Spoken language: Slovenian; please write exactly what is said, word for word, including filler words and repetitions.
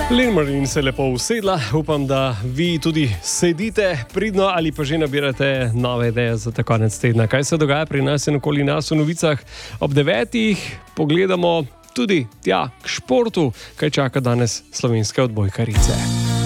Lilmarin se lepo usedla, upam, da vi tudi sedite pridno ali pa že nabirate nove ideje za ta konec tedna. Kaj se dogaja pri nas in okoli nas v novicah ob devetih, pogledamo tudi tja k športu, kaj čaka danes slovenske odbojkarice.